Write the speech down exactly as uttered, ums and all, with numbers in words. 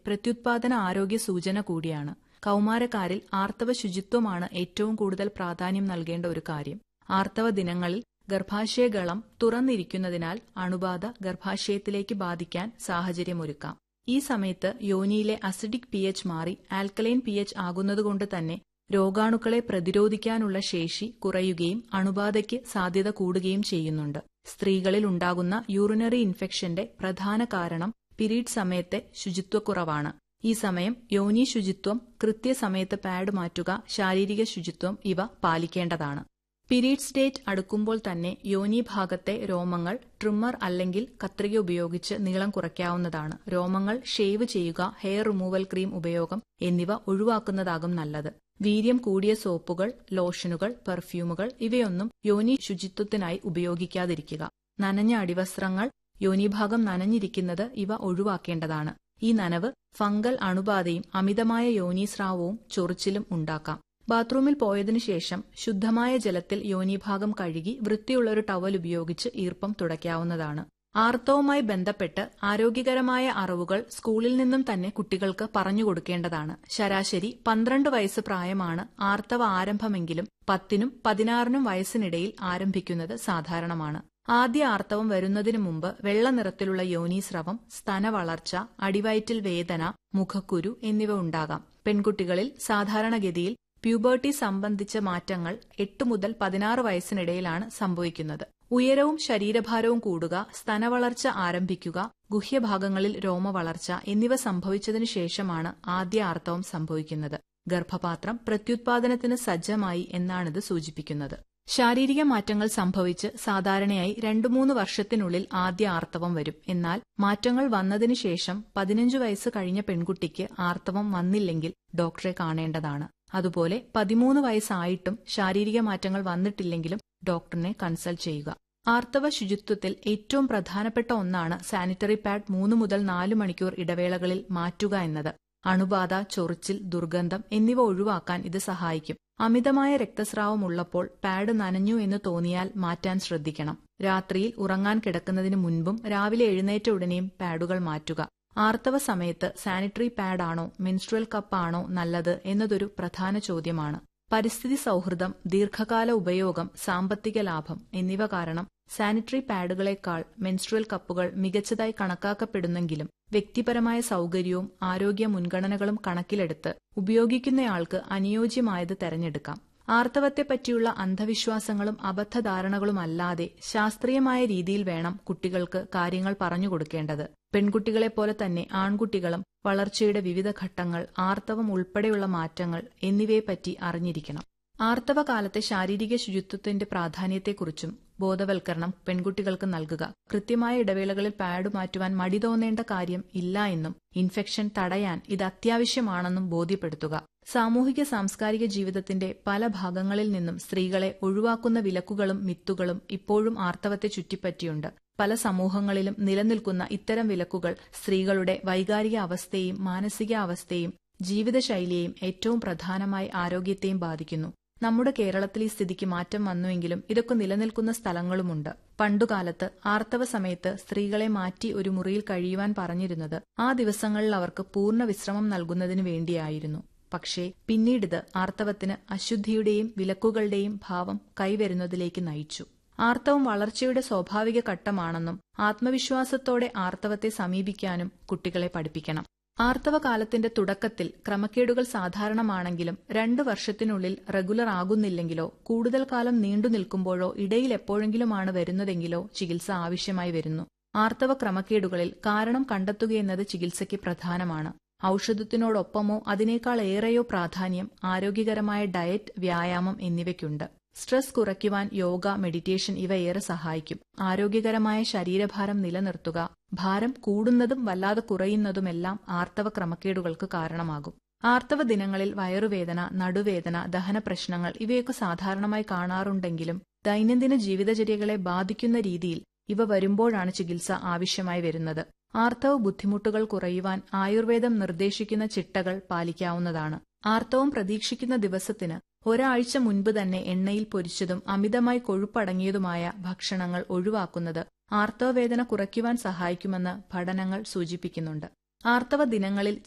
പ്രത്യുത്പാദന ആരോഗ്യ സൂചന കൂടിയാണ്. കൗമാരക്കാരിൽ ആർത്തവ ശുചിത്വമാണ് ഏറ്റവും കൂടുതൽ പ്രാധാന്യം നൽകേണ്ട ഒരു കാര്യം. ആർത്തവ ദിനങ്ങളിൽ ഗർഭാശയഗളം തുറന്നിരിക്കുന്നതിനാൽ അണുബാധ ഗർഭാശയത്തിലേക്ക് ബാധിക്കാൻ സാഹചര്യമൊരുക്കാം. ഈ സമയത്ത് യോനിയിലെ അസിഡിക് പി എച്ച് മാറി ആൽക്കലൈൻ പി എച്ച് ആകുന്നതുകൊണ്ട് തന്നെ രോഗാണുക്കളെ പ്രതിരോധിക്കാനുള്ള ശേഷി കുറയുകയും അണുബാധയ്ക്ക് സാധ്യത കൂടുകയും ചെയ്യുന്നുണ്ട്. സ്ത്രീകളിൽ ഉണ്ടാകുന്ന യൂറിനറി ഇൻഫെക്ഷന്റെ പ്രധാന കാരണം പീരീഡ് സമയത്തെ ശുചിത്വക്കുറവാണ്. ഈ സമയം യോനി ശുചിത്വം, കൃത്യസമയത്ത് പാഡ് മാറ്റുക, ശാരീരിക ശുചിത്വം ഇവ പാലിക്കേണ്ടതാണ്. പീരീഡ്സ് ഡേറ്റ് അടുക്കുമ്പോൾ തന്നെ യോനി ഭാഗത്തെ രോമങ്ങൾ ട്രിമ്മർ അല്ലെങ്കിൽ കത്രിക ഉപയോഗിച്ച് നീളം കുറയ്ക്കാവുന്നതാണ്. രോമങ്ങൾ ഷേവ് ചെയ്യുക, ഹെയർ റിമൂവൽ ക്രീം ഉപയോഗം എന്നിവ ഒഴിവാക്കുന്നതാകും നല്ലത്. വീര്യം കൂടിയ സോപ്പുകൾ, ലോഷനുകൾ, പെർഫ്യൂമുകൾ ഇവയൊന്നും യോനി ശുചിത്വത്തിനായി ഉപയോഗിക്കാതിരിക്കുക. നനഞ്ഞ അടിവസ്ത്രങ്ങൾ, യോനിഭാഗം നനഞ്ഞിരിക്കുന്നത് ഇവ ഒഴിവാക്കേണ്ടതാണ്. ഈ നനവ് ഫംഗൽ അണുബാധയും അമിതമായ യോനീസ്രാവവും ചൊറിച്ചിലും ഉണ്ടാക്കാം. ബാത്റൂമിൽ പോയതിനു ശേഷം ശുദ്ധമായ ജലത്തിൽ യോനിഭാഗം കഴുകി വൃത്തിയുള്ളൊരു ടവൽ ഉപയോഗിച്ച് ഈർപ്പം തുടയ്ക്കാവുന്നതാണ്. ആർത്തവവുമായി ബന്ധപ്പെട്ട് ആരോഗ്യകരമായ അറിവുകൾ സ്കൂളിൽ നിന്നും തന്നെ കുട്ടികൾക്ക് പറഞ്ഞുകൊടുക്കേണ്ടതാണ്. ശരാശരി പന്ത്രണ്ട് വയസ്സ് പ്രായമാണ് ആർത്തവ ആരംഭമെങ്കിലും പത്തിനും പതിനാറിനും വയസ്സിനിടയിൽ ആരംഭിക്കുന്നത് സാധാരണമാണ്. ആദ്യ ആർത്തവം വരുന്നതിനു മുമ്പ് വെള്ള നിറത്തിലുള്ള യോനീസ്രവം, സ്തനവളർച്ച, അടിവയറ്റിൽ വേദന, മുഖക്കുരു എന്നിവ ഉണ്ടാകാം. പെൺകുട്ടികളിൽ സാധാരണഗതിയിൽ പ്യൂബർട്ടി സംബന്ധിച്ച മാറ്റങ്ങൾ എട്ട് മുതൽ പതിനാറ് വയസ്സിനിടയിലാണ് സംഭവിക്കുന്നത്. ഉയരവും ശരീരഭാരവും കൂടുക, സ്തനവളർച്ച ആരംഭിക്കുക, ഗുഹ്യഭാഗങ്ങളിൽ രോമവളർച്ച എന്നിവ സംഭവിച്ചതിനു ശേഷമാണ് ആദ്യ ആർത്തവം സംഭവിക്കുന്നത്. ഗർഭപാത്രം പ്രത്യുത്പാദനത്തിന് സജ്ജമായി എന്നാണിത് സൂചിപ്പിക്കുന്നത്. ശാരീരിക മാറ്റങ്ങൾ സംഭവിച്ച് സാധാരണയായി രണ്ടു മൂന്ന് വർഷത്തിനുള്ളിൽ ആദ്യ ആർത്തവം വരും. എന്നാൽ മാറ്റങ്ങൾ വന്നതിനു ശേഷം പതിനഞ്ചു വയസ്സ് കഴിഞ്ഞ പെൺകുട്ടിക്ക് ആർത്തവം വന്നില്ലെങ്കിൽ ഡോക്ടറെ കാണേണ്ടതാണ്. അതുപോലെ പതിമൂന്ന് വയസ്സായിട്ടും ശാരീരിക മാറ്റങ്ങൾ വന്നിട്ടില്ലെങ്കിലും ഡോക്ടറിനെ കൺസൾട്ട് ചെയ്യുക. ആർത്തവ ശുചിത്വത്തിൽ ഏറ്റവും പ്രധാനപ്പെട്ട ഒന്നാണ് സാനിറ്ററി പാഡ് മൂന്ന് മുതൽ നാല് മണിക്കൂർ ഇടവേളകളിൽ മാറ്റുക എന്നത്. അണുബാധ, ചൊറിച്ചിൽ, ദുർഗന്ധം എന്നിവ ഒഴിവാക്കാൻ ഇത് സഹായിക്കും. അമിതമായ രക്തസ്രാവം ഉള്ളപ്പോൾ പാഡ് നനഞ്ഞു എന്ന് തോന്നിയാൽ മാറ്റാൻ ശ്രദ്ധിക്കണം. രാത്രിയിൽ ഉറങ്ങാൻ കിടക്കുന്നതിന് മുൻപും രാവിലെ എഴുന്നേറ്റ ഉടനെയും പാഡുകൾ മാറ്റുക. ആർത്തവ സമയത്ത് സാനിറ്ററി പാഡാണോ മെൻസ്ട്രുവൽ കപ്പാണോ നല്ലത് എന്നതൊരു പ്രധാന ചോദ്യമാണ്. പരിസ്ഥിതി സൗഹൃദം, ദീർഘകാല ഉപയോഗം, സാമ്പത്തിക ലാഭം എന്നിവ കാരണം സാനിറ്ററി പാഡുകളേക്കാൾ മെൻസ്ട്രുവൽ കപ്പുകൾ മികച്ചതായി കണക്കാക്കപ്പെടുന്നെങ്കിലും വ്യക്തിപരമായ സൗകര്യവും ആരോഗ്യ മുൻഗണനകളും കണക്കിലെടുത്ത് ഉപയോഗിക്കുന്നയാൾക്ക് അനുയോജ്യമായത് തെരഞ്ഞെടുക്കാം. ആർത്തവത്തെപ്പറ്റിയുള്ള അന്ധവിശ്വാസങ്ങളും അബദ്ധധാരണകളുമല്ലാതെ ശാസ്ത്രീയമായ രീതിയിൽ വേണം കുട്ടികൾക്ക് കാര്യങ്ങൾ പറഞ്ഞുകൊടുക്കേണ്ടത്. പെൺകുട്ടികളെപ്പോലെ തന്നെ ആൺകുട്ടികളും വളർച്ചയുടെ വിവിധ ഘട്ടങ്ങൾ, ആർത്തവം ഉൾപ്പെടെയുള്ള മാറ്റങ്ങൾ എന്നിവയെപ്പറ്റി അറിഞ്ഞിരിക്കണം. ആർത്തവകാലത്തെ ശാരീരിക ശുചിത്വത്തിന്റെ പ്രാധാന്യത്തെക്കുറിച്ചും ബോധവൽക്കരണം പെൺകുട്ടികൾക്ക് നൽകുക. കൃത്യമായ ഇടവേളകളിൽ പാഡ് മാറ്റുവാൻ മടി തോന്നേണ്ട കാര്യം ഇല്ല എന്നും ഇൻഫെക്ഷൻ തടയാൻ ഇത് അത്യാവശ്യമാണെന്നും ബോധ്യപ്പെടുത്തുക. സാമൂഹിക സാംസ്കാരിക ജീവിതത്തിന്റെ പല ഭാഗങ്ങളിൽ നിന്നും സ്ത്രീകളെ ഒഴിവാക്കുന്ന വിലക്കുകളും മിത്തുകളും ഇപ്പോഴും ആർത്തവത്തെ ചുറ്റിപ്പറ്റിയുണ്ട്. പല സമൂഹങ്ങളിലും നിലനിൽക്കുന്ന ഇത്തരം വിലക്കുകൾ സ്ത്രീകളുടെ വൈകാരിക അവസ്ഥയെയും മാനസിക അവസ്ഥയെയും ജീവിതശൈലിയെയും ഏറ്റവും പ്രധാനമായി ആരോഗ്യത്തെയും ബാധിക്കുന്നു. നമ്മുടെ കേരളത്തിൽ ഈ സ്ഥിതിക്ക് മാറ്റം വന്നുവെങ്കിലും ഇതൊക്കെ നിലനിൽക്കുന്ന സ്ഥലങ്ങളുമുണ്ട്. പണ്ടുകാലത്ത് ആർത്തവ സമയത്ത് സ്ത്രീകളെ മാറ്റി ഒരു മുറിയിൽ കഴിയുവാൻ പറഞ്ഞിരുന്നത് ആ ദിവസങ്ങളിൽ അവർക്ക് പൂർണ്ണ വിശ്രമം നൽകുന്നതിനു വേണ്ടിയായിരുന്നു. പക്ഷേ പിന്നീടിത് ആർത്തവത്തിന് അശുദ്ധിയുടെയും വിലക്കുകളുടെയും ഭാവം കൈവരുന്നതിലേക്ക് നയിച്ചു. ആർത്തവം വളർച്ചയുടെ സ്വാഭാവിക ഘട്ടമാണെന്നും ആത്മവിശ്വാസത്തോടെ ആർത്തവത്തെ സമീപിക്കാനും കുട്ടികളെ പഠിപ്പിക്കണം. ആർത്തവകാലത്തിന്റെ തുടക്കത്തിൽ ക്രമക്കേടുകൾ സാധാരണമാണെങ്കിലും രണ്ടു വർഷത്തിനുള്ളിൽ റെഗുലർ ആകുന്നില്ലെങ്കിലോ കൂടുതൽ കാലം നീണ്ടു നിൽക്കുമ്പോഴോ ഇടയിൽ എപ്പോഴെങ്കിലുമാണ് വരുന്നതെങ്കിലോ ചികിത്സ ആവശ്യമായി വരുന്നു. ആർത്തവ ക്രമക്കേടുകളിൽ കാരണം കണ്ടെത്തുകയെന്നത് ചികിത്സയ്ക്ക് പ്രധാനമാണ്. ഔഷധത്തിനോടൊപ്പമോ അതിനേക്കാൾ ഏറെയോ പ്രാധാന്യം ആരോഗ്യകരമായ ഡയറ്റ്, വ്യായാമം എന്നിവയ്ക്കുണ്ട്. സ്ട്രെസ് കുറയ്ക്കുവാൻ യോഗ, മെഡിറ്റേഷൻ ഇവ ഏറെ സഹായിക്കും. ആരോഗ്യകരമായ ശരീരഭാരം നിലനിർത്തുക. ഭാരം കൂടുന്നതും വല്ലാതെ കുറയുന്നതുമെല്ലാം ആർത്തവ ക്രമക്കേടുകൾക്ക് കാരണമാകും. ആർത്തവ ദിനങ്ങളിൽ വയറുവേദന, നടുവേദന, ദഹന പ്രശ്നങ്ങൾ ഇവയൊക്കെ സാധാരണമായി കാണാറുണ്ടെങ്കിലും ദൈനംദിന ജീവിതചര്യകളെ ബാധിക്കുന്ന രീതിയിൽ ഇവ വരുമ്പോഴാണ് ചികിത്സ ആവശ്യമായി വരുന്നത്. ആർത്തവ ബുദ്ധിമുട്ടുകൾ കുറയുവാൻ ആയുർവേദം നിർദ്ദേശിക്കുന്ന ചിട്ടകൾ പാലിക്കാവുന്നതാണ്. ആർത്തവം പ്രതീക്ഷിക്കുന്ന ദിവസത്തിന് ഒരാഴ്ച മുൻപ് തന്നെ എണ്ണയിൽ പൊരിച്ചതും അമിതമായി കൊഴുപ്പടങ്ങിയതുമായ ഭക്ഷണങ്ങൾ ഒഴിവാക്കുന്നത് ആർത്തവവേദന കുറയ്ക്കുവാൻ സഹായിക്കുമെന്ന് പഠനങ്ങൾ സൂചിപ്പിക്കുന്നുണ്ട്. ആർത്തവ ദിനങ്ങളിൽ